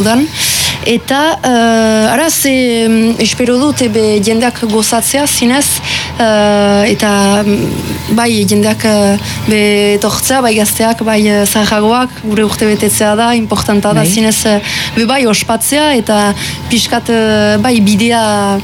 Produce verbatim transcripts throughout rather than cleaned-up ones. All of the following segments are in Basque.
udan. Eta, uh, ara, ze, um, espero dut, ebe jendeak gozatzea, zinez, uh, eta bai, jendeak uh, be tortzea, bai gazteak, bai uh, zaharragoak, gure urte betetzea da, importanta da, zinez, uh, be bai ospatzea, eta pixkat, uh, bai, bidea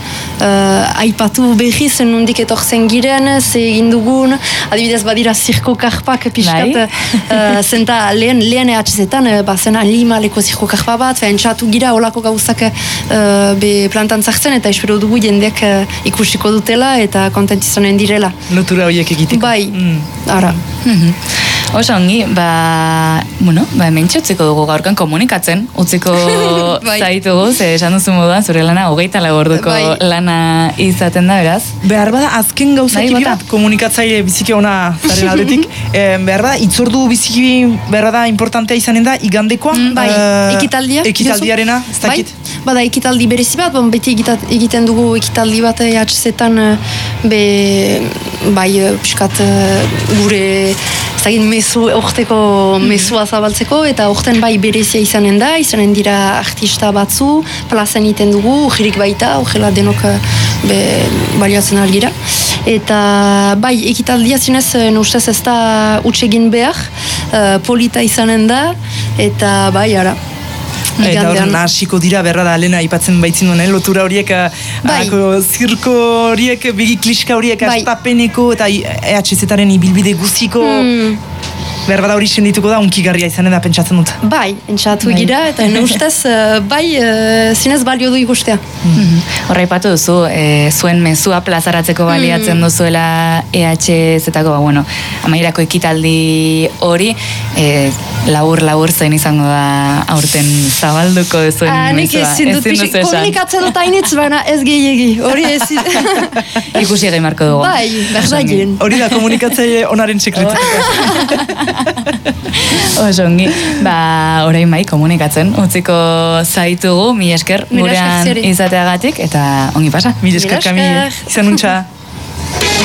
uh, aipatu behiz, nondik etortzen giren, ze egin dugun, adibidez badira zirko karpak, pixkat, uh, zenta lehen, lehen ehatzetan, uh, bazena limaleko zirko karpa bat, fean txatu gira, olako gauzak uh, be plantan zartzen, eta espero dugu jendeak uh, ikusiko dutela, eta kontentizonen direla. Lotura horiek egiteko. Bai, mm. ara. Mm-hmm. Osa ongi, ba, bueno, ba, hementxe utziko dugu gaurkan komunikatzen, utziko bai. Zaitugu, ze esan duzu moduan, zure lana hogeita lau orduko bai. Lana izaten da, beraz? Behar bada, azken gauzatik bat, komunikatzaile biziki ona zaren aldetik, eh, behar bada, itzordu biziki behar da importantea izanen da, igandekoa? Mm, bai, uh, ekitaldia. Ekitaldiarena, ez dakit? Bai, bada, ekitaldi berezi bat, bon, beti egiten dugu ekitaldi bat ehatzetan, be, bai, piskat, gure, zagin, mezu, orteko mezua zabaltzeko, eta orten bai berezia izanen da, izanen dira artista batzu, plazan iten dugu, ujirik baita, ujela denok be, baliatzen algira. Eta bai, ekitaldia zinez, nustez ez da utsegin behar, uh, polita izanen da, eta bai, ara. Eta hor nahasiko dira berra da alena aipatzen baitzin duen, lotura horiek, bai. Ako, zirko horiek, begi kliska horiek, bai. Astapeneko eta E H Z-aren ibilbide guztiko, hmm. berra da hori sendituko da, unkigarria izanen da pentsatzen dut. Bai, pentsatu bai. Gira, eta ustez, bai, zinez balio du ikustea. Mm-hmm. Horra ipatu duzu, e, zuen mezua plazaratzeko baliatzen mm. duzuela E H Z-ako, ba, bueno, amairako ekitaldi hori, e, labur, labur zein izango da aurten zabalduko duzuen ah, mezua. Ezin dut pixik, komunikatzen dut hainitz, baina ez gehiagi, hori ez. Ikusi egin marko dugu. Bai, berdagin. Hori da, komunikatzaile onaren sekretu. Osongi, ba, orain bai, komunikatzen, utziko zaitugu, mi esker, gurean izateagatik, eta ongi pasa. Mi esker, Kami, izan untxa.